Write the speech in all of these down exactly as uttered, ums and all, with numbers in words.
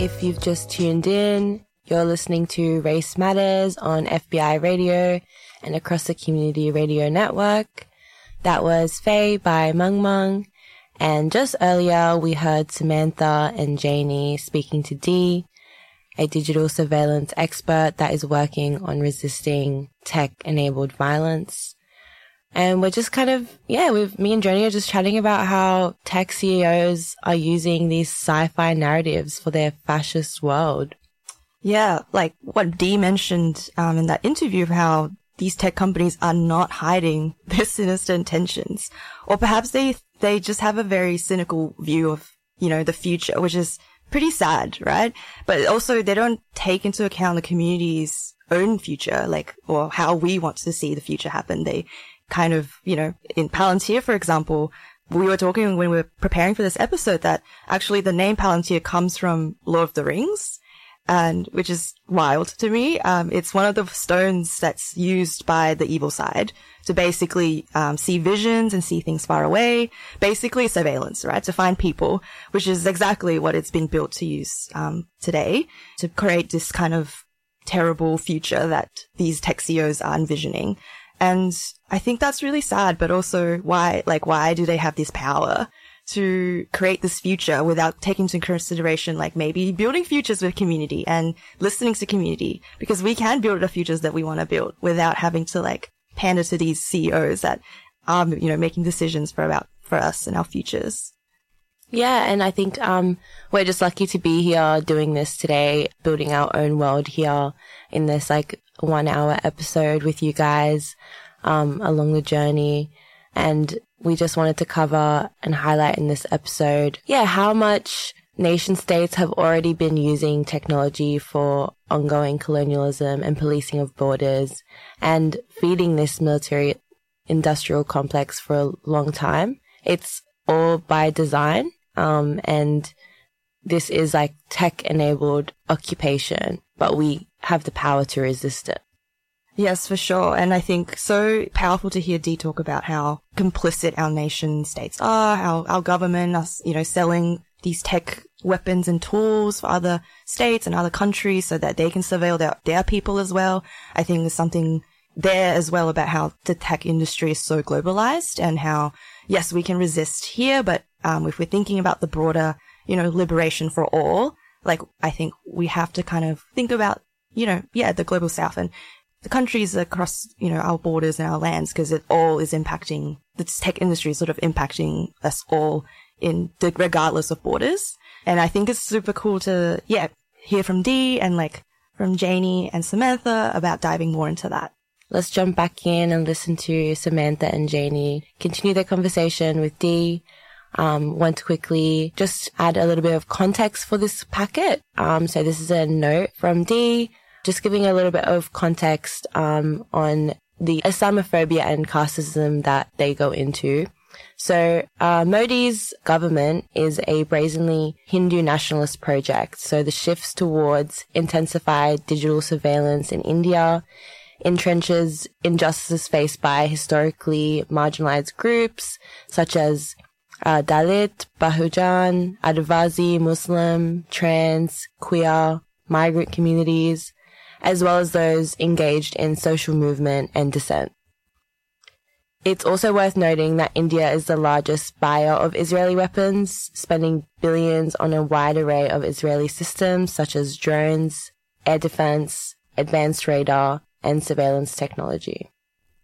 If you've just tuned in, you're listening to Race Matters on F B I Radio and across the Community Radio Network. That was Faye by Mung Mung. And just earlier, we heard Samantha and Janie speaking to Dee, a digital surveillance expert that is working on resisting tech-enabled violence. And we're just kind of, yeah, we've, me and Joni are just chatting about how tech C E Os are using these sci-fi narratives for their fascist world. Yeah, like what Dee mentioned um, in that interview of how these tech companies are not hiding their sinister intentions. Or perhaps they they just have a very cynical view of, you know, the future, which is pretty sad, right? But also they don't take into account the community's own future, like, or how we want to see the future happen. They kind of, you know, in Palantir, for example, we were talking when we were preparing for this episode that actually the name Palantir comes from Lord of the Rings, and which is wild to me. Um, it's one of the stones that's used by the evil side to basically um, see visions and see things far away. Basically surveillance, right? To find people, which is exactly what it's been built to use um, today to create this kind of terrible future that these tech C E Os are envisioning. And I think that's really sad, but also why, like, why do they have this power to create this future without taking into consideration, like, maybe building futures with community and listening to community? Because we can build the futures that we want to build without having to, like, pander to these C E Os that are, you know, making decisions for about, for us and our futures. Yeah, and I think um we're just lucky to be here doing this today, building our own world here in this, like, one hour episode with you guys um along the journey. And we just wanted to cover and highlight in this episode, yeah, how much nation states have already been using technology for ongoing colonialism and policing of borders and feeding this military industrial complex for a long time. It's all by design, um, and this is like tech-enabled occupation, but we have the power to resist it. Yes, for sure. And I think so powerful to hear Dee talk about how complicit our nation states are, how our government are, you know, selling these tech weapons and tools for other states and other countries so that they can surveil their, their people as well. I think there's something there as well about how the tech industry is so globalized and how, yes, we can resist here, but um, if we're thinking about the broader, you know, liberation for all, like, I think we have to kind of think about, you know, yeah, the global south and the countries across, you know, our borders and our lands, because it all is impacting, the tech industry is sort of impacting us all in the, regardless of borders. And I think it's super cool to, yeah, hear from Dee and like from Janie and Samantha about diving more into that. Let's jump back in and listen to Samantha and Janie continue their conversation with Dee. Um, want to quickly just add a little bit of context for this packet. Um, so this is a note from Dee, just giving a little bit of context um, on the Islamophobia and casteism that they go into. So uh, Modi's government is a brazenly Hindu nationalist project. So the shifts towards intensified digital surveillance in India entrenches injustices faced by historically marginalized groups such as uh, Dalit, Bahujan, Adivasi, Muslim, trans, queer, migrant communities, as well as those engaged in social movement and dissent. It's also worth noting that India is the largest buyer of Israeli weapons, spending billions on a wide array of Israeli systems such as drones, air defense, advanced radar, and surveillance technology.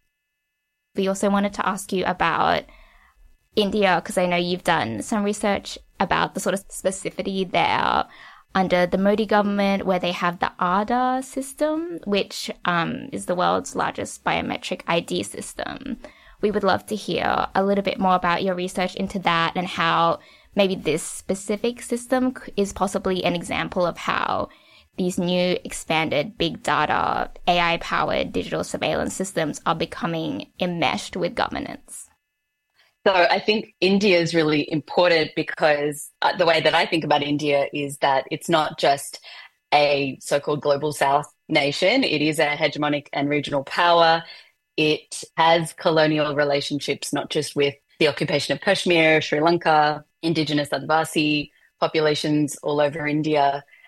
We also wanted to ask you about India, because I know you've done some research about the sort of specificity there under the Modi government, where they have the Aadhaar system, which um, is the world's largest biometric I D system. We would love to hear a little bit more about your research into that and how maybe this specific system is possibly an example of how these new expanded big data, A I-powered digital surveillance systems are becoming enmeshed with governance. So I think India is really important because uh, the way that I think about India is that it's not just a so-called global south nation. It is a hegemonic and regional power. It has colonial relationships, not just with the occupation of Kashmir, Sri Lanka, indigenous Adivasi populations all over India,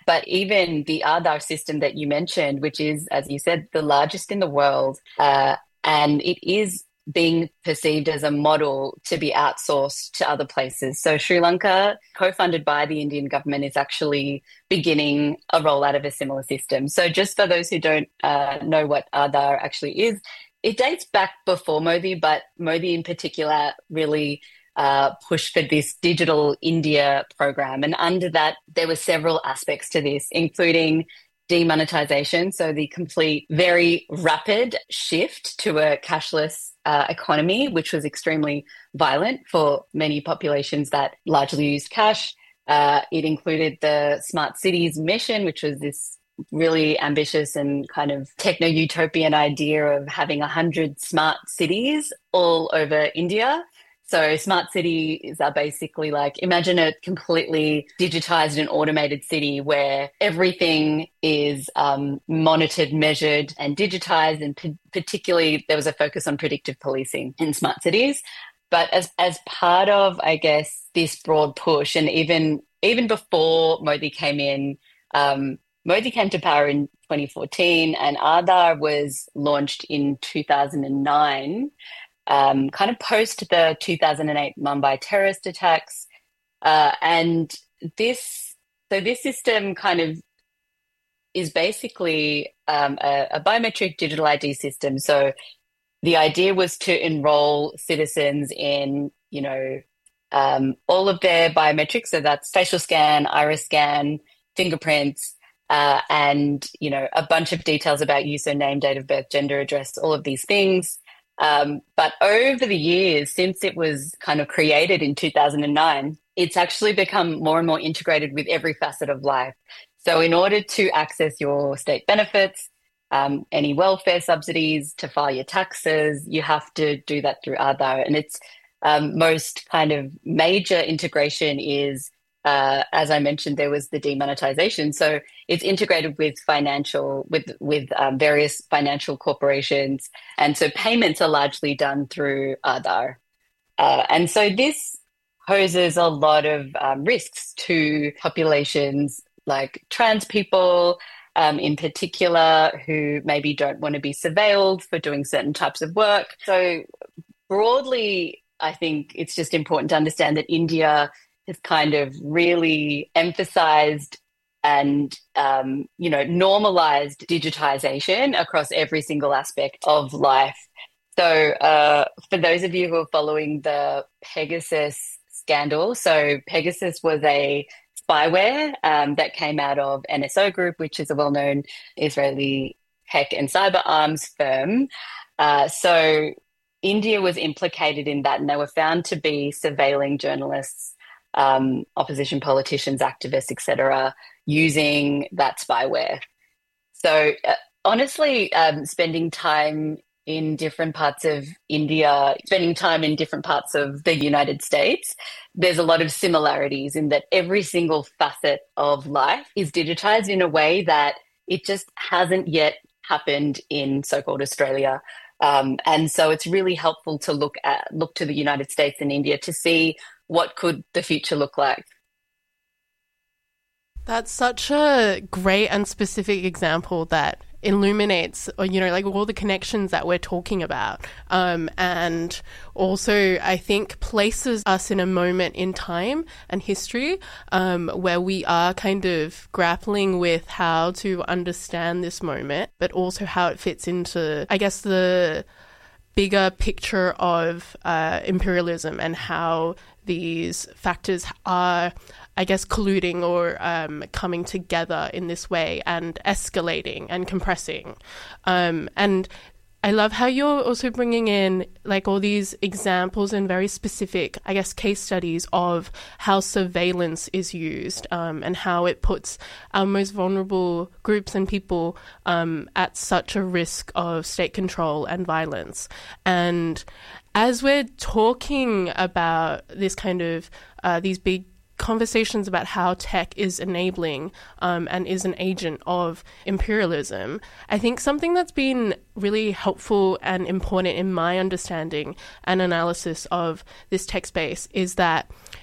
but even the Aadhaar system that you mentioned, which is, as you said, the largest in the world, uh, and it is being perceived as a model to be outsourced to other places. So Sri Lanka, co-funded by the Indian government, is actually beginning a rollout of a similar system. So just for those who don't uh, know what Aadhaar actually is, it dates back before Modi, but Modi in particular really uh, pushed for this Digital India program. And under that, there were several aspects to this, including demonetization, so the complete, very rapid shift to a cashless uh, economy, which was extremely violent for many populations that largely used cash. Uh, it included the Smart Cities mission, which was this really ambitious and kind of techno-utopian idea of having one hundred smart cities all over India. So smart cities are basically like, imagine a completely digitized and automated city where everything is um, monitored, measured and digitized. And p- particularly there was a focus on predictive policing in smart cities. But as as part of, I guess, this broad push, and even even before Modi came in, um, Modi came to power in twenty fourteen and Aadhaar was launched in two thousand nine. Um, kind of post the two thousand eight Mumbai terrorist attacks. Uh, and this, so this system kind of is basically um, a, a biometric digital I D system. So the idea was to enroll citizens in, you know, um, all of their biometrics. So that's facial scan, iris scan, fingerprints, uh, and, you know, a bunch of details about you. So name, date of birth, gender, address, all of these things. Um, but over the years, since it was kind of created in two thousand nine, it's actually become more and more integrated with every facet of life. So in order to access your state benefits, um, any welfare subsidies, to file your taxes, you have to do that through Aadhaar. And its um, most kind of major integration is, uh, as I mentioned, there was the demonetization. So it's integrated with financial, with with um, various financial corporations. And so payments are largely done through Aadhaar. Uh, and so this poses a lot of um, risks to populations like trans people, um, in particular, who maybe don't want to be surveilled for doing certain types of work. So broadly, I think it's just important to understand that India has kind of really emphasized and, um, you know, normalized digitization across every single aspect of life. So uh, for those of you who are following the Pegasus scandal, so Pegasus was a spyware um, that came out of N S O Group, which is a well-known Israeli tech and cyber arms firm. Uh, so India was implicated in that, and they were found to be surveilling journalists, um, opposition politicians, activists, et cetera, using that spyware. So uh, honestly, um, spending time in different parts of India, spending time in different parts of the United States, there's a lot of similarities in that every single facet of life is digitized in a way that it just hasn't yet happened in so-called Australia. Um, and so it's really helpful to look at look to the United States and India to see what could the future look like. That's such a great and specific example that illuminates, or, you know, like all the connections that we're talking about. Um, and also, I think, places us in a moment in time and history um, where we are kind of grappling with how to understand this moment, but also how it fits into, I guess, the bigger picture of uh, imperialism and how these factors are, I guess, colluding or um, coming together in this way and escalating and compressing. Um, and I love how you're also bringing in like all these examples and very specific, I guess, case studies of how surveillance is used um, and how it puts our most vulnerable groups and people um, at such a risk of state control and violence. And as we're talking about this kind of, uh, these big conversations about how tech is enabling um, and is an agent of imperialism, I think something that's been really helpful and important in my understanding and analysis of this tech space is that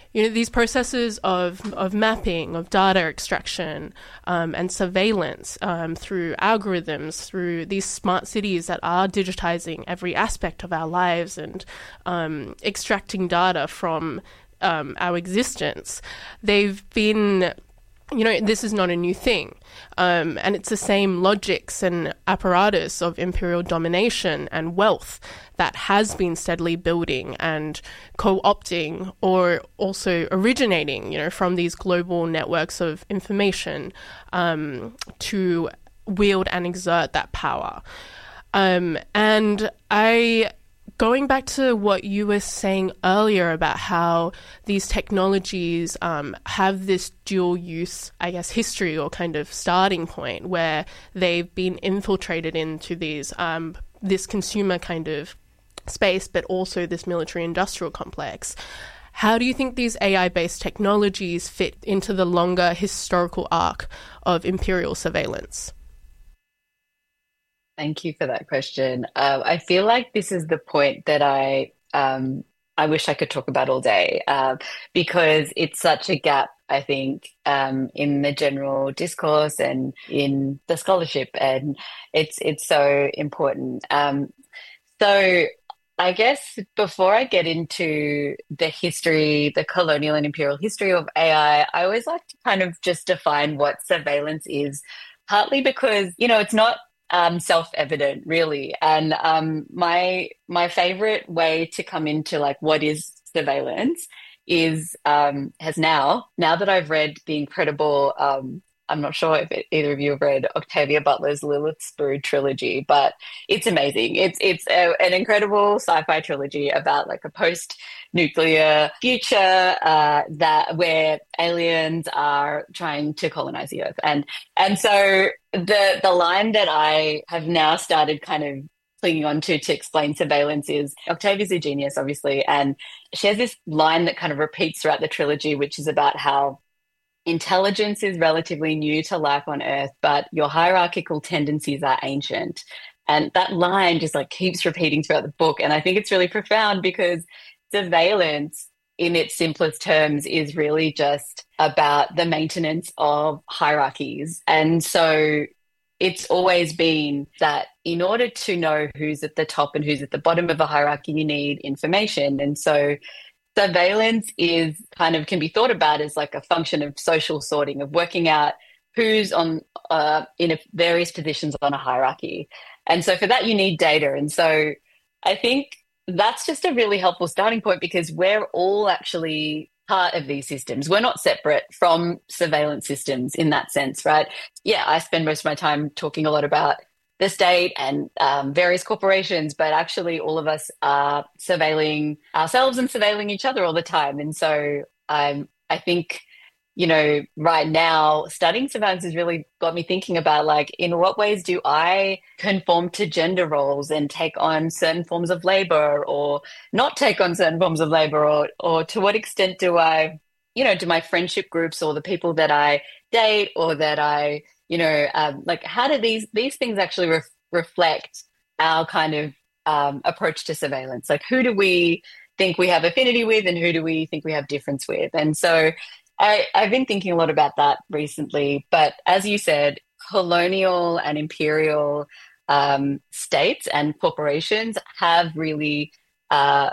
you know, these processes of, of mapping, of data extraction, um, and surveillance um, through algorithms, through these smart cities that are digitizing every aspect of our lives and um, extracting data from um, our existence, they've been... You know, this is not a new thing. Um, and it's the same logics and apparatus of imperial domination and wealth that has been steadily building and co-opting or also originating, you know, from these global networks of information um, to wield and exert that power. Um, and I... Going back to what you were saying earlier about how these technologies um, have this dual use, I guess, history or kind of starting point where they've been infiltrated into these um, this consumer kind of space, but also this military industrial complex. How do you think these A I-based technologies fit into the longer historical arc of imperial surveillance? Thank you for that question. Um, I feel like this is the point that I um, I wish I could talk about all day uh, because it's such a gap, I think, um, in the general discourse and in the scholarship, and it's it's so important. Um, so I guess before I get into the history, the colonial and imperial history of A I, I always like to kind of just define what surveillance is, partly because, you know, it's not Um, self-evident, really. And um, my my favorite way to come into like what is surveillance is um, has now now that I've read the incredible. Um, I'm not sure if it, either of you have read Octavia Butler's Lilith's Brood trilogy, but it's amazing. It's it's a, an incredible sci-fi trilogy about like a post-nuclear future uh, that where aliens are trying to colonize the Earth, and and so the the line that I have now started kind of clinging on to to explain surveillance is Octavia's a genius, obviously, and she has this line that kind of repeats throughout the trilogy, which is about how intelligence is relatively new to life on Earth, but your hierarchical tendencies are ancient. And that line just like keeps repeating throughout the book. And I think it's really profound because surveillance in its simplest terms is really just about the maintenance of hierarchies. And so it's always been that in order to know who's at the top and who's at the bottom of a hierarchy, you need information. And so surveillance is kind of can be thought about as like a function of social sorting, of working out who's on uh, in a, various positions on a hierarchy. And so for that, you need data. And so I think that's just a really helpful starting point because we're all actually part of these systems. We're not separate from surveillance systems in that sense, right? Yeah, I spend most of my time talking a lot about the state and um, various corporations, but actually all of us are surveilling ourselves and surveilling each other all the time. And so um, I think, you know, right now studying surveillance has really got me thinking about like, in what ways do I conform to gender roles and take on certain forms of labor or not take on certain forms of labor, or, or to what extent do I, you know, do my friendship groups or the people that I date or that I You know, um, like how do these these things actually re- reflect our kind of um, approach to surveillance? Like who do we think we have affinity with and who do we think we have difference with? And so I, I've been thinking a lot about that recently. But as you said, colonial and imperial um, states and corporations have really uh,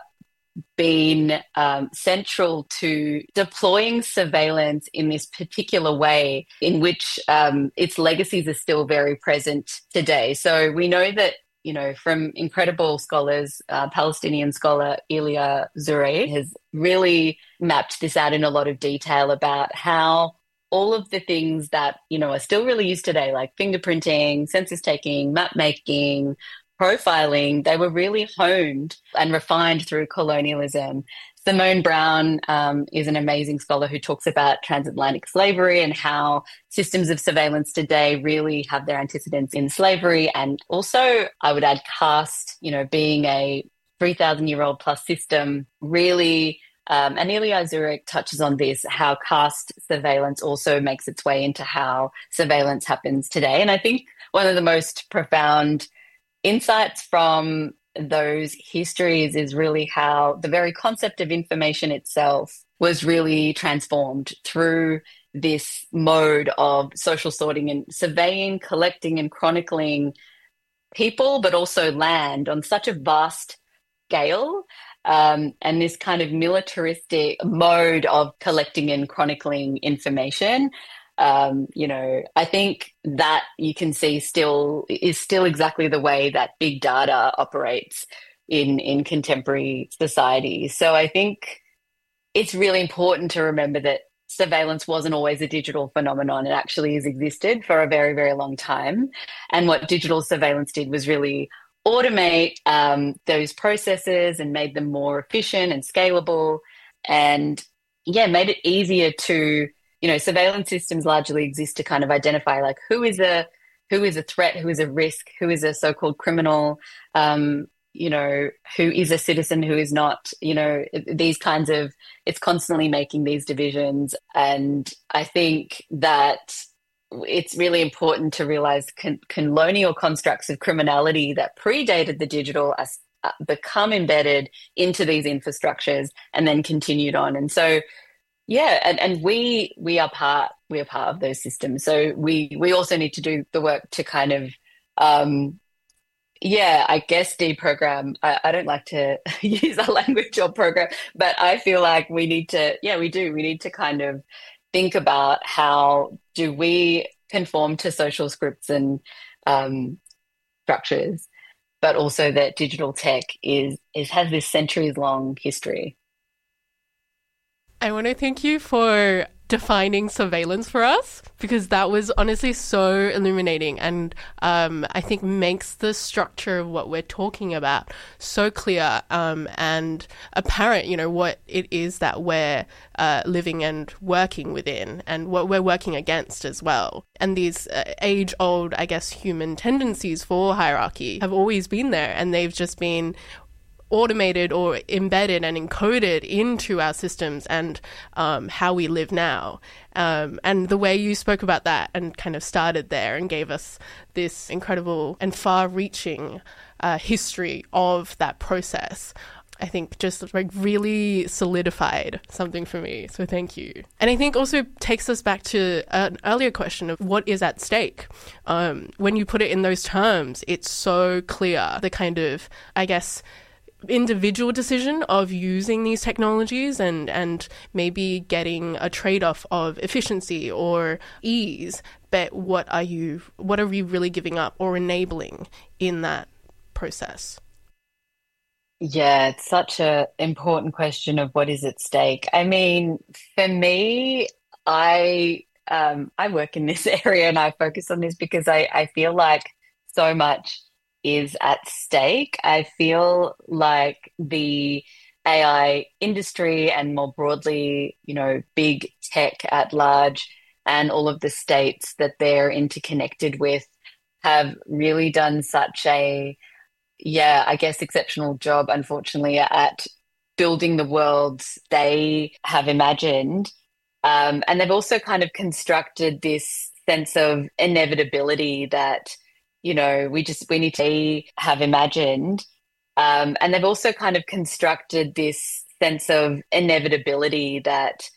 been um, central to deploying surveillance in this particular way in which um, its legacies are still very present today. So we know that, you know, from incredible scholars, uh, Palestinian scholar Elia Zurey has really mapped this out in a lot of detail about how all of the things that, you know, are still really used today, like fingerprinting, census taking, map making, profiling, they were really honed and refined through colonialism. Simone Brown um, is an amazing scholar who talks about transatlantic slavery and how systems of surveillance today really have their antecedents in slavery. And also, I would add caste, you know, being a three thousand year old plus system, really, um, and Elia Zurek touches on this, how caste surveillance also makes its way into how surveillance happens today. And I think one of the most profound insights from those histories is really how the very concept of information itself was really transformed through this mode of social sorting and surveying, collecting and chronicling people, but also land on such a vast scale, um, and this kind of militaristic mode of collecting and chronicling information. Um, you know, I think that you can see still is still exactly the way that big data operates in in contemporary society. So I think it's really important to remember that surveillance wasn't always a digital phenomenon. It actually has existed for a very, very long time. And what digital surveillance did was really automate um, those processes and made them more efficient and scalable, and yeah, made it easier to, you know, surveillance systems largely exist to kind of identify like who is a who is a threat, who is a risk, who is a so-called criminal, um, you know, who is a citizen, who is not, you know, these kinds of, it's constantly making these divisions. And I think that it's really important to realize con- colonial constructs of criminality that predated the digital as, uh, become embedded into these infrastructures and then continued on. And so, yeah, and, and we we are part we are part of those systems. So we we also need to do the work to kind of um, yeah, I guess deprogram. I, I don't like to use that language or program, but I feel like we need to, yeah, we do. We need to kind of think about how do we conform to social scripts and um, structures, but also that digital tech is, is has this centuries long history. I want to thank you for defining surveillance for us, because that was honestly so illuminating, and um, I think makes the structure of what we're talking about so clear um, and apparent, you know, what it is that we're uh, living and working within and what we're working against as well. And these uh, age-old, I guess, human tendencies for hierarchy have always been there, and they've just been automated or embedded and encoded into our systems and um, how we live now. Um, and the way you spoke about that and kind of started there and gave us this incredible and far-reaching uh, history of that process, I think just like really solidified something for me. So thank you. And I think also takes us back to an earlier question of what is at stake. Um, when you put it in those terms, it's so clear the kind of, I guess, individual decision of using these technologies and and maybe getting a trade-off of efficiency or ease, but what are you what are we really giving up or enabling in that process? Yeah, it's such an important question of what is at stake. I mean, for me, I um I work in this area and I focus on this because I, I feel like so much is at stake. I feel like the A I industry and more broadly, you know, big tech at large and all of the states that they're interconnected with have really done such a, yeah, I guess exceptional job, unfortunately, at building the worlds they have imagined. Um, and they've also kind of constructed this sense of inevitability that, you know, we just, we need to have imagined. Um, and they've also kind of constructed this sense of inevitability that,